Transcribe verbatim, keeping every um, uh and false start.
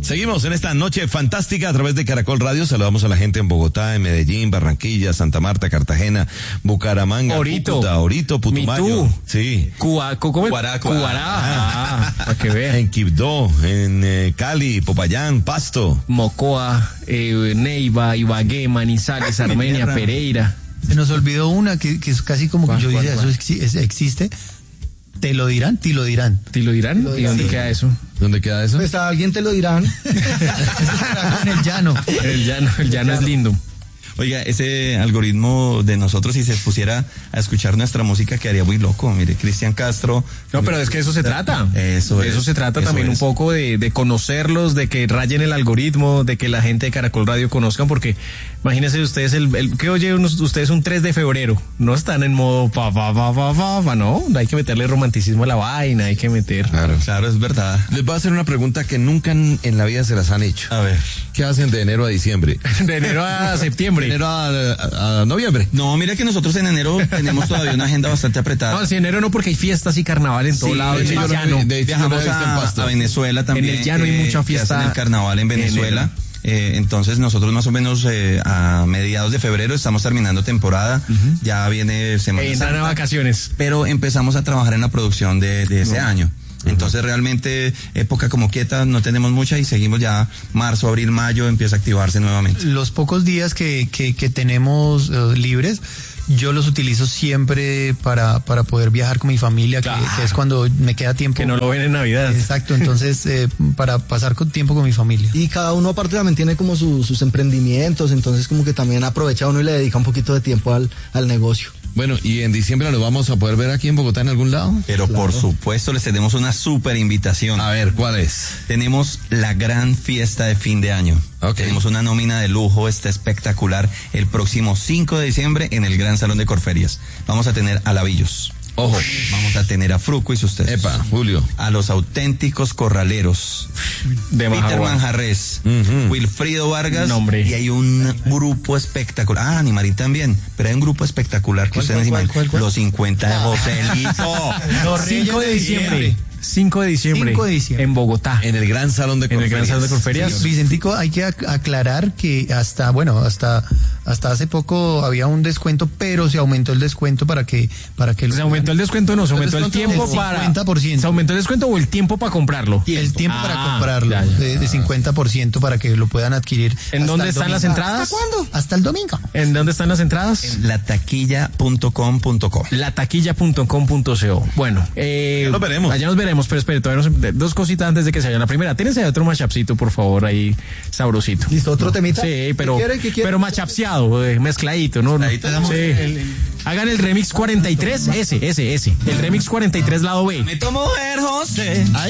Seguimos en esta noche fantástica a través de Caracol Radio. Saludamos a la gente en Bogotá, en Medellín, Barranquilla, Santa Marta, Cartagena, Bucaramanga, Orito, Cúcuta, Orito, Putumayo. Mitú, sí. Cuba, ¿cómo es? Cuará, Cuará. Ah, para que vean. En Quibdó, en eh, Cali, Popayán, Pasto. Mocoa, eh, Neiva, Ibagué, Manizales, Armenia, Pereira. Se nos olvidó una que, que es casi como que yo ¿Cuál, diría, cuál, eso exi- es- existe. Te lo dirán, te lo dirán. ¿Te lo dirán? Te lo ¿Y dónde dirán. queda eso? ¿Dónde queda eso? Pues a alguien te lo dirán. En el llano. El llano, el llano es lindo. Oiga, ese algoritmo de nosotros, si se pusiera a escuchar nuestra música, quedaría muy loco. Mire, Cristian Castro. No, pero es que eso se trata. Eso De eso es, se trata eso también es. un poco de, de conocerlos, de que rayen el algoritmo, de que la gente de Caracol Radio conozcan, porque imagínense ustedes el, el que oye unos, ustedes un tres de febrero, no están en modo pa pa pa pa pa, pa no, hay que meterle romanticismo a la vaina, hay que meter. Claro. Claro, es verdad. Les voy a hacer una pregunta que nunca en, en la vida se las han hecho. A ver. ¿Qué hacen de enero a diciembre? De enero a septiembre. De enero a, a- a noviembre. No, mira que nosotros en enero tenemos todavía una agenda bastante apretada. No, si enero no, porque hay fiestas y carnaval en todo Sí, lado. de En hecho, el yo llano. lo- de hecho, yo lo Viajamos he visto en a, Pasto. a Venezuela también. En el llano hay eh, mucha que fiesta hacen el carnaval en en Venezuela. enero. Eh, entonces nosotros más o menos eh, a mediados de febrero estamos terminando temporada. Ya viene Semana Entran a Santa. vacaciones. Pero empezamos a trabajar en la producción de, de ese año. Entonces realmente época como quieta no tenemos mucha y seguimos ya marzo, abril, mayo empieza a activarse nuevamente. Los pocos días que, que, que tenemos eh, libres, yo los utilizo siempre para, para poder viajar con mi familia, que, Claro. que es cuando me queda tiempo. Que no lo ven en Navidad. Exacto, entonces eh, para pasar con tiempo con mi familia. Y cada uno aparte también tiene como su- sus emprendimientos, entonces como que también aprovecha uno y le dedica un poquito de tiempo al, al negocio. Bueno, ¿y en diciembre lo vamos a poder ver aquí en Bogotá en algún lado? Pero por supuesto les tenemos una súper invitación. A ver, ¿cuál es? Tenemos la gran fiesta de fin de año. Ok. Tenemos una nómina de lujo, está espectacular, el próximo cinco de diciembre en el Gran Salón de Corferias. Vamos a tener a Lavillos. Ojo. Vamos a tener a Fruco y sus tesos. Epa, Julio. A los auténticos corraleros. De Peter Majagua. Manjarres, Ujú. Wilfrido Vargas, Nombre. y hay un grupo espectacular. Ah, Animarín también, pero hay un grupo espectacular que ¿Cuál, ustedes cuál, imaginan. cuál, cuál? Los cincuenta de Joselito. Los cinco de diciembre. cinco de diciembre. cinco de diciembre. En Bogotá. En el Gran Salón de En el Gran Salón de Corferias. Vicentico, hay que ac- aclarar que hasta, bueno, hasta hasta hace poco había un descuento, pero se aumentó el descuento para que para que Se aumentó el descuento, no, se aumentó el descuento tiempo del para. cincuenta por ciento. ¿Se aumentó el descuento o el tiempo para comprarlo? el tiempo Ah, para comprarlo ya, ya. de, de cincuenta por ciento para que lo puedan adquirir. ¿En hasta dónde el están las domingo. entradas? ¿Hasta cuándo? Hasta el domingo. ¿En dónde están las entradas? lataquilla punto com punto co. lataquilla punto com punto co. Bueno, eh, Ya nos veremos. Allá nos veremos, pero espere, todavía no se- dos cositas antes de que se vaya la primera. Tírense otro machapcito, por favor, ahí sabrosito. ¿Listo? ¿Otro temita? Sí, pero, ¿Qué quiere? ¿Qué quiere? pero machapseado, eh, mezcladito, ¿no? Mezcladito, Sí. Hagan el remix cuarenta y tres, ese, ese, ese. El remix cuarenta y tres lado B. Me tomo mujer, José.